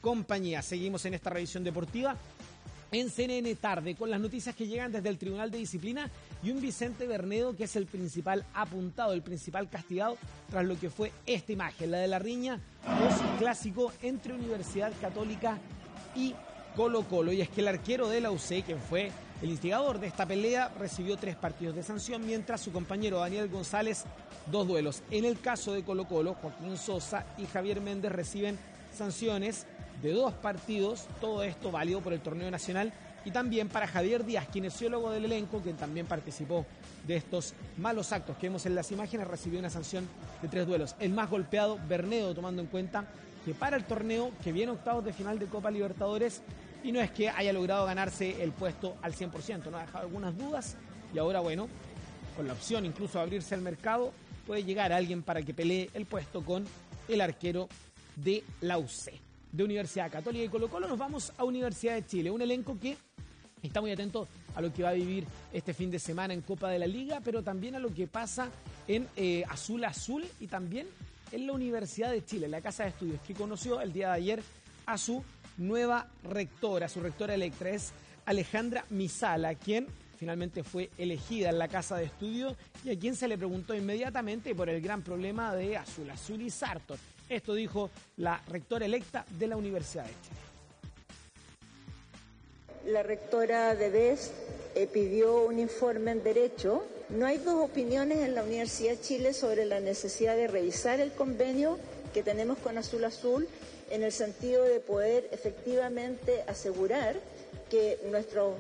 compañía. Seguimos en esta revisión deportiva en CNN Tarde, con las noticias que llegan desde el Tribunal de Disciplina y un Vicente Bernedo que es el principal apuntado, el principal castigado tras lo que fue esta imagen, la de la riña post-clásico entre Universidad Católica y Colo-Colo. Y es que el arquero de la UC, quien fue el instigador de esta pelea, recibió 3 partidos de sanción, mientras su compañero Daniel González 2 duelos. En el caso de Colo-Colo, Joaquín Sosa y Javier Méndez reciben sanciones de 2 partidos, todo esto válido por el torneo nacional, y también para Javier Díaz, kinesiólogo del elenco, quien también participó de estos malos actos que vemos en las imágenes, recibió una sanción de 3 duelos. El más golpeado, Bernedo, tomando en cuenta que para el torneo, que viene octavos de final de Copa Libertadores, y no es que haya logrado ganarse el puesto al 100%, no ha dejado algunas dudas, y ahora, bueno, con la opción incluso de abrirse al mercado, puede llegar alguien para que pelee el puesto con el arquero de la UC. De Universidad Católica y Colo-Colo nos vamos a Universidad de Chile, un elenco que está muy atento a lo que va a vivir este fin de semana en Copa de la Liga, pero también a lo que pasa en Azul Azul y también en la Universidad de Chile, la Casa de Estudios, que conoció el día de ayer a su nueva rectora, su rectora electa es Alejandra Misala, quien finalmente fue elegida en la Casa de Estudios y a quien se le preguntó inmediatamente por el gran problema de Azul Azul y Sartor. Esto dijo la rectora electa de la Universidad de Chile. La rectora de BES pidió un informe en Derecho. No hay 2 opiniones en la Universidad de Chile sobre la necesidad de revisar el convenio que tenemos con Azul Azul en el sentido de poder efectivamente asegurar que nuestros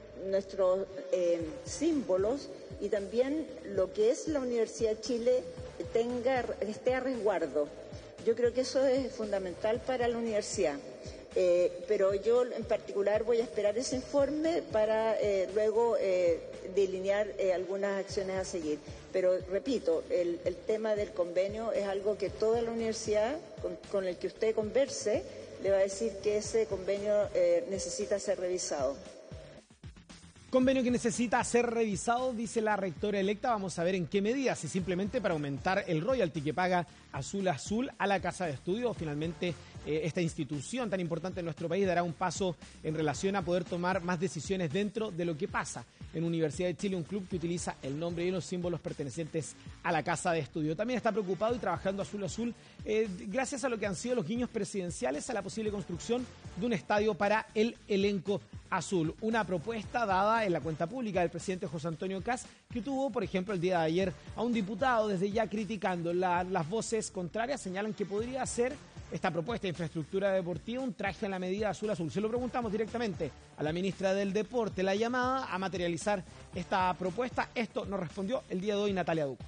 símbolos y también lo que es la Universidad de Chile esté a resguardo. Yo creo que eso es fundamental para la universidad, pero yo en particular voy a esperar ese informe para luego delinear algunas acciones a seguir. Pero repito, el tema del convenio es algo que toda la universidad con el que usted converse le va a decir que ese convenio necesita ser revisado. Convenio que necesita ser revisado, dice la rectora electa. Vamos a ver en qué medida, si simplemente para aumentar el royalty que paga Azul Azul a la Casa de Estudios, o finalmente esta institución tan importante en nuestro país dará un paso en relación a poder tomar más decisiones dentro de lo que pasa en Universidad de Chile, un club que utiliza el nombre y los símbolos pertenecientes a la Casa de Estudio. También está preocupado y trabajando Azul Azul gracias a lo que han sido los guiños presidenciales a la posible construcción de un estadio para el elenco azul. Una propuesta dada en la cuenta pública del presidente José Antonio Kast, que tuvo, por ejemplo, el día de ayer a un diputado desde ya criticando. Las voces contrarias señalan que podría ser esta propuesta de infraestructura deportiva un traje a la medida Azul Azul. Se lo preguntamos directamente a la ministra del Deporte, la llamada a materializar esta propuesta. Esto nos respondió el día de hoy Natalia Duco.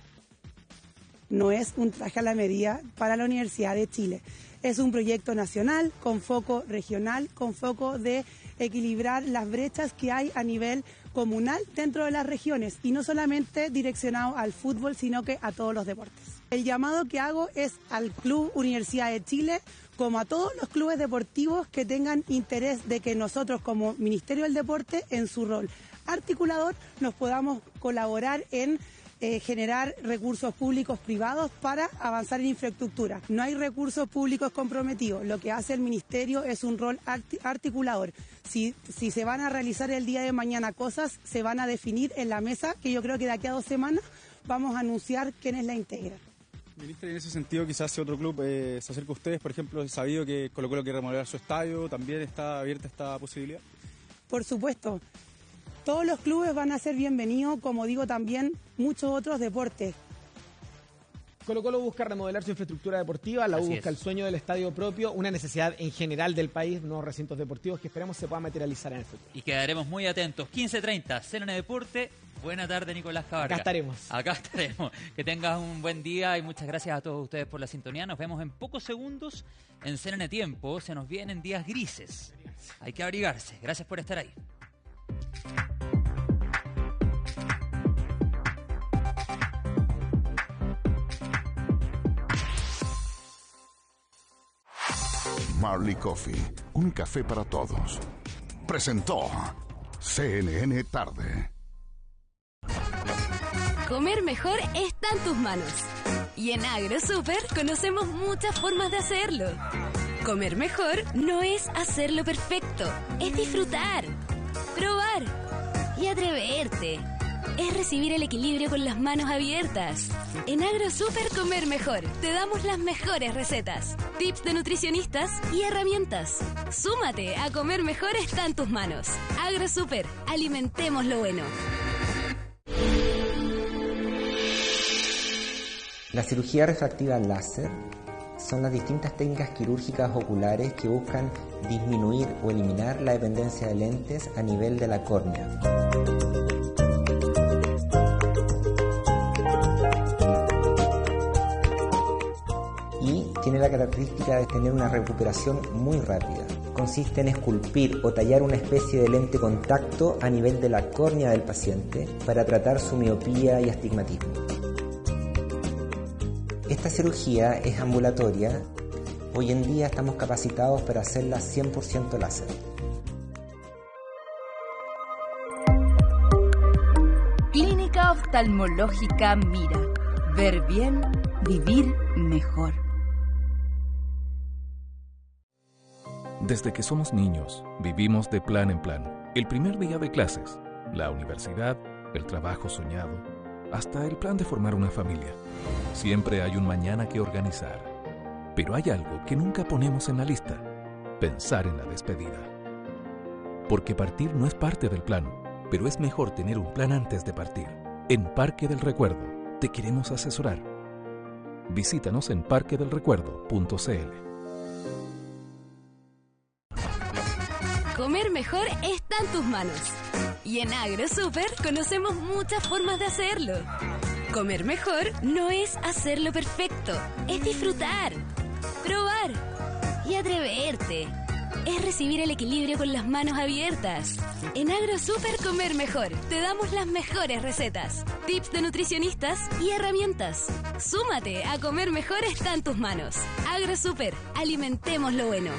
No es un traje a la medida para la Universidad de Chile. Es un proyecto nacional con foco regional, con foco de equilibrar las brechas que hay a nivel comunal dentro de las regiones y no solamente direccionado al fútbol, sino que a todos los deportes. El llamado que hago es al Club Universidad de Chile, como a todos los clubes deportivos que tengan interés de que nosotros como Ministerio del Deporte, en su rol articulador, nos podamos colaborar en generar recursos públicos privados para avanzar en infraestructura. No hay recursos públicos comprometidos. Lo que hace el Ministerio es un rol articulador. Si se van a realizar el día de mañana cosas, se van a definir en la mesa, que yo creo que de aquí a 2 semanas vamos a anunciar quiénes la integran. Ministra, en ese sentido, quizás si otro club se acerca a ustedes, por ejemplo, he sabido que Colo-Colo quiere remodelar su estadio, ¿también está abierta esta posibilidad? Por supuesto. Todos los clubes van a ser bienvenidos, como digo también, muchos otros deportes. Colo-Colo busca remodelar su infraestructura deportiva, la U busca el sueño del estadio propio, una necesidad en general del país, nuevos recintos deportivos que esperamos se puedan materializar en el futuro. Y quedaremos muy atentos. 15:30, CNN Deporte. Buena tarde, Nicolás Cabarga. Acá estaremos. Que tengas un buen día y muchas gracias a todos ustedes por la sintonía. Nos vemos en pocos segundos en CNN Tiempo. Se nos vienen días grises. Hay que abrigarse. Gracias por estar ahí. Marley Coffee, un café para todos. Presentó CNN Tarde. Comer mejor está en tus manos. Y en AgroSuper conocemos muchas formas de hacerlo. Comer mejor no es hacerlo perfecto, es disfrutar, probar y atreverte. Es recibir el equilibrio con las manos abiertas. En AgroSuper Comer Mejor te damos las mejores recetas, tips de nutricionistas y herramientas. Súmate a Comer Mejor, está en tus manos. AgroSuper, alimentemos lo bueno. La cirugía refractiva láser son las distintas técnicas quirúrgicas oculares que buscan disminuir o eliminar la dependencia de lentes a nivel de la córnea. Y tiene la característica de tener una recuperación muy rápida. Consiste en esculpir o tallar una especie de lente contacto a nivel de la córnea del paciente para tratar su miopía y astigmatismo. Esta cirugía es ambulatoria. Hoy en día estamos capacitados para hacerla 100% láser. Clínica Oftalmológica Mira. Ver bien, vivir mejor. Desde que somos niños, vivimos de plan en plan. El primer día de clases, la universidad, el trabajo soñado, hasta el plan de formar una familia. Siempre hay un mañana que organizar. Pero hay algo que nunca ponemos en la lista: pensar en la despedida. Porque partir no es parte del plan, pero es mejor tener un plan antes de partir. En Parque del Recuerdo te queremos asesorar. Visítanos en parquedelrecuerdo.cl. Comer mejor está en tus manos. Y en AgroSuper conocemos muchas formas de hacerlo. Comer mejor no es hacerlo perfecto, es disfrutar, probar y atreverte. Es recibir el equilibrio con las manos abiertas. En AgroSuper Comer Mejor te damos las mejores recetas, tips de nutricionistas y herramientas. Súmate a Comer Mejor, está en tus manos. AgroSuper, alimentemos lo bueno.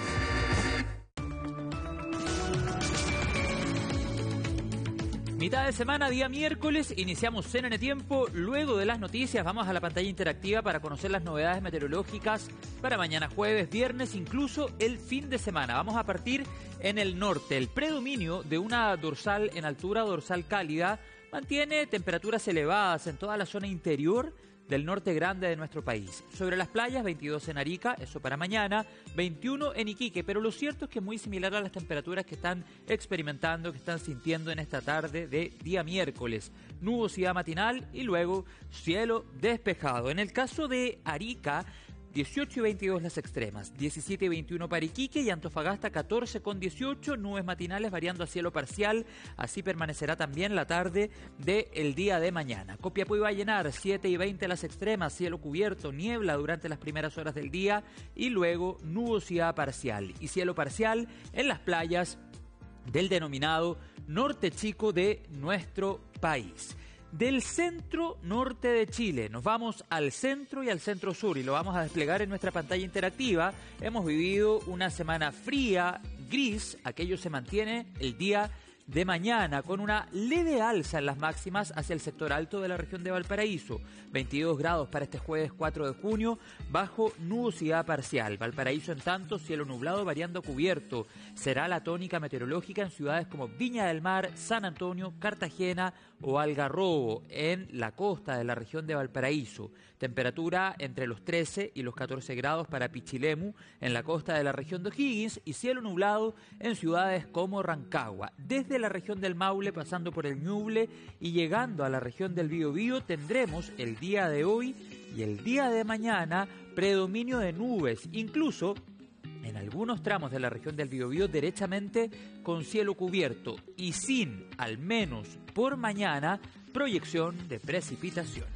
Mitad de semana, día miércoles, iniciamos CNN Tiempo. Luego de las noticias vamos a la pantalla interactiva para conocer las novedades meteorológicas para mañana jueves, viernes, incluso el fin de semana. Vamos a partir en el norte. El predominio de una dorsal en altura, dorsal cálida, mantiene temperaturas elevadas en toda la zona interior del norte grande de nuestro país. Sobre las playas, 22 en Arica, eso para mañana, 21 en Iquique, pero lo cierto es que es muy similar a las temperaturas que están experimentando, que están sintiendo en esta tarde de día miércoles. Nubosidad matinal y luego cielo despejado. En el caso de Arica, 18 y 22 las extremas, 17 y 21 para Iquique y Antofagasta 14 con 18, nubes matinales variando a cielo parcial, así permanecerá también la tarde del día de mañana. Copiapó y Vallenar, 7 y 20 las extremas, cielo cubierto, niebla durante las primeras horas del día y luego nubosidad parcial y cielo parcial en las playas del denominado norte chico de nuestro país. Del centro norte de Chile nos vamos al centro y al centro sur y lo vamos a desplegar en nuestra pantalla interactiva. Hemos vivido una semana fría, gris, aquello se mantiene el día de mañana con una leve alza en las máximas hacia el sector alto de la región de Valparaíso. 22 grados para este jueves 4 de junio, bajo nubosidad parcial. Valparaíso, en tanto, cielo nublado variando a cubierto. Será la tónica meteorológica en ciudades como Viña del Mar, San Antonio, Cartagena o Algarrobo, en la costa de la región de Valparaíso. Temperatura entre los 13 y los 14 grados para Pichilemu, en la costa de la región de O'Higgins, y cielo nublado en ciudades como Rancagua. Desde la región del Maule, pasando por el Ñuble y llegando a la región del Biobío, tendremos el día de hoy y el día de mañana predominio de nubes, incluso en algunos tramos de la región del Biobío derechamente con cielo cubierto y sin, al menos por mañana, proyección de precipitaciones.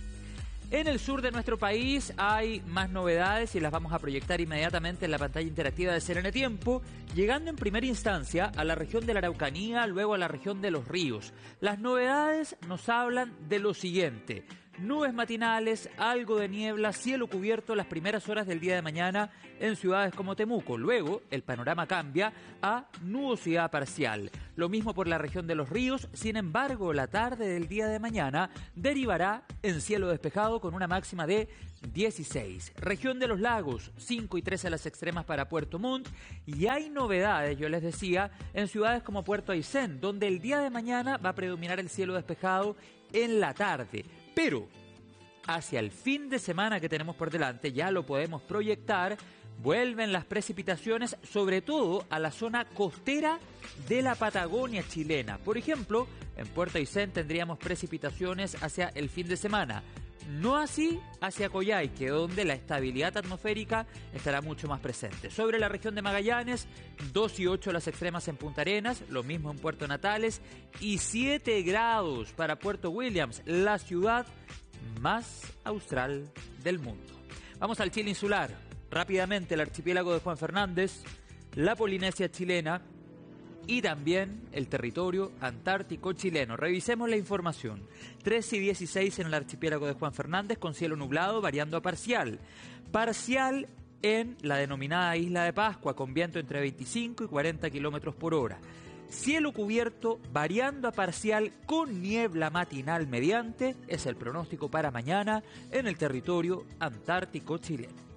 En el sur de nuestro país hay más novedades y las vamos a proyectar inmediatamente en la pantalla interactiva de CNN Tiempo, llegando en primera instancia a la región de la Araucanía, luego a la región de Los Ríos. Las novedades nos hablan de lo siguiente: nubes matinales, algo de niebla, cielo cubierto las primeras horas del día de mañana en ciudades como Temuco. Luego, el panorama cambia a nubosidad parcial. Lo mismo por la región de Los Ríos. Sin embargo, la tarde del día de mañana derivará en cielo despejado con una máxima de 16. Región de los Lagos, 5 y 13 a las extremas para Puerto Montt. Y hay novedades, yo les decía, en ciudades como Puerto Aysén, donde el día de mañana va a predominar el cielo despejado en la tarde. Pero hacia el fin de semana que tenemos por delante, ya lo podemos proyectar, vuelven las precipitaciones, sobre todo a la zona costera de la Patagonia chilena. Por ejemplo, en Puerto Aysén tendríamos precipitaciones hacia el fin de semana. No así hacia Coyhaique, donde la estabilidad atmosférica estará mucho más presente. Sobre la región de Magallanes, 2 y 8 las extremas en Punta Arenas, lo mismo en Puerto Natales, y 7 grados para Puerto Williams, la ciudad más austral del mundo. Vamos al Chile insular. Rápidamente, el archipiélago de Juan Fernández, la Polinesia chilena y también el territorio antártico chileno. Revisemos la información. 13 y 16 en el archipiélago de Juan Fernández con cielo nublado variando a parcial. Parcial en la denominada Isla de Pascua con viento entre 25 y 40 kilómetros por hora. Cielo cubierto variando a parcial con niebla matinal mediante es el pronóstico para mañana en el territorio antártico chileno.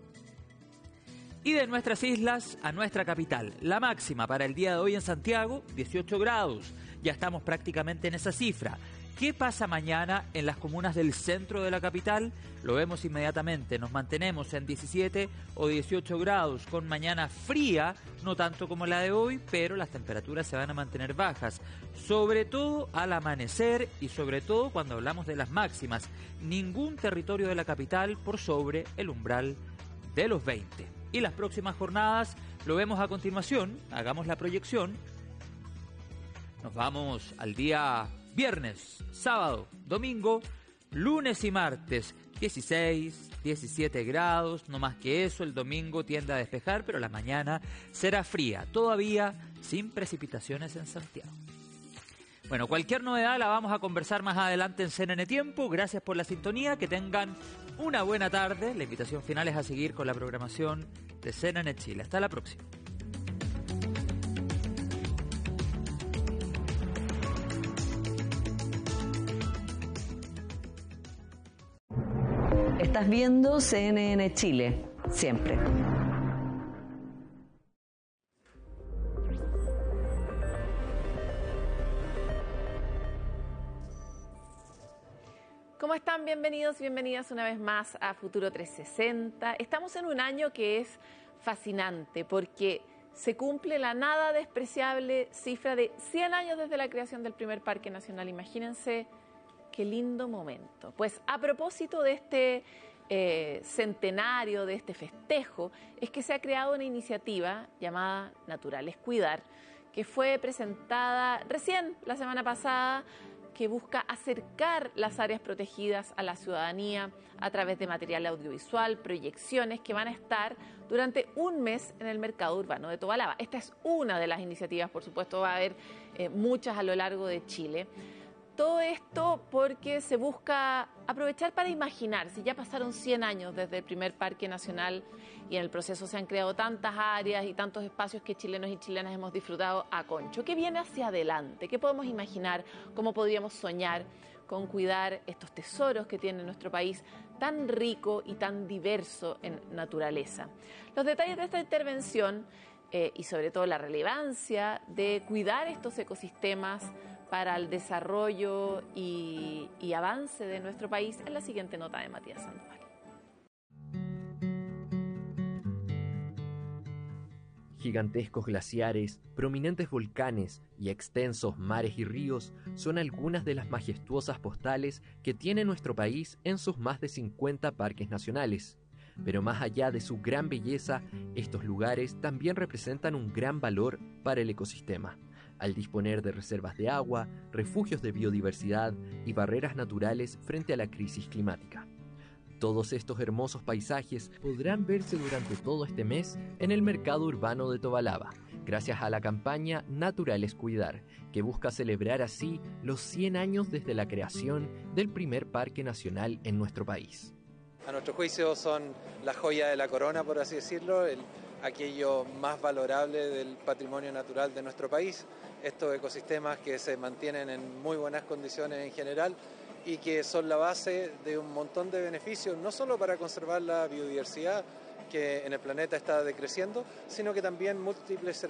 Y de nuestras islas a nuestra capital, la máxima para el día de hoy en Santiago, 18 grados. Ya estamos prácticamente en esa cifra. ¿Qué pasa mañana en las comunas del centro de la capital? Lo vemos inmediatamente. Nos mantenemos en 17 o 18 grados con mañana fría, no tanto como la de hoy, pero las temperaturas se van a mantener bajas. Sobre todo al amanecer y sobre todo cuando hablamos de las máximas. Ningún territorio de la capital por sobre el umbral de los 20. Y las próximas jornadas lo vemos a continuación. Hagamos la proyección. Nos vamos al día viernes, sábado, domingo, lunes y martes. 16, 17 grados, no más que eso. El domingo tiende a despejar, pero la mañana será fría. Todavía sin precipitaciones en Santiago. Bueno, cualquier novedad la vamos a conversar más adelante en CNN Tiempo. Gracias por la sintonía, que tengan una buena tarde. La invitación final es a seguir con la programación de CNN Chile. Hasta la próxima. Estás viendo CNN Chile, siempre. ¿Cómo están? Bienvenidos y bienvenidas una vez más a Futuro 360. Estamos en un año que es fascinante porque se cumple la nada despreciable cifra de 100 años desde la creación del primer Parque Nacional. Imagínense qué lindo momento. Pues a propósito de este centenario, de este festejo, es que se ha creado una iniciativa llamada Naturales Cuidar, que fue presentada recién la semana pasada, que busca acercar las áreas protegidas a la ciudadanía a través de material audiovisual, proyecciones que van a estar durante un mes en el mercado urbano de Tobalaba. Esta es una de las iniciativas, por supuesto va a haber muchas a lo largo de Chile. Todo esto porque se busca aprovechar para imaginar, si ya pasaron 100 años desde el primer Parque Nacional y en el proceso se han creado tantas áreas y tantos espacios que chilenos y chilenas hemos disfrutado a concho. ¿Qué viene hacia adelante? ¿Qué podemos imaginar? ¿Cómo podríamos soñar con cuidar estos tesoros que tiene nuestro país tan rico y tan diverso en naturaleza? Los detalles de esta intervención y sobre todo la relevancia de cuidar estos ecosistemas para el desarrollo y avance de nuestro país en la siguiente nota de Matías Sandoval. Gigantescos glaciares, prominentes volcanes y extensos mares y ríos son algunas de las majestuosas postales que tiene nuestro país en sus más de 50 parques nacionales. Pero más allá de su gran belleza, estos lugares también representan un gran valor para el ecosistema, al disponer de reservas de agua, refugios de biodiversidad y barreras naturales frente a la crisis climática. Todos estos hermosos paisajes podrán verse durante todo este mes en el mercado urbano de Tobalaba, gracias a la campaña Natural es Cuidar, que busca celebrar así los 100 años desde la creación del primer parque nacional en nuestro país. A nuestro juicio son la joya de la corona, por así decirlo, aquello más valorable del patrimonio natural de nuestro país. Estos ecosistemas que se mantienen en muy buenas condiciones en general y que son la base de un montón de beneficios, no solo para conservar la biodiversidad que en el planeta está decreciendo, sino que también múltiples servicios